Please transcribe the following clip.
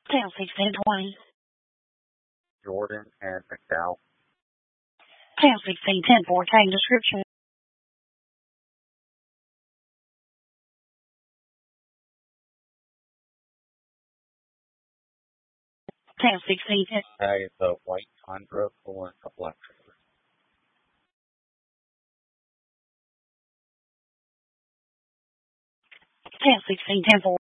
Tail 1620. Jordan and McDowell. Tail 1610 for tag description. Tail 1610. Tag is a white Tundra pulling a black trailer. Tail 1610 for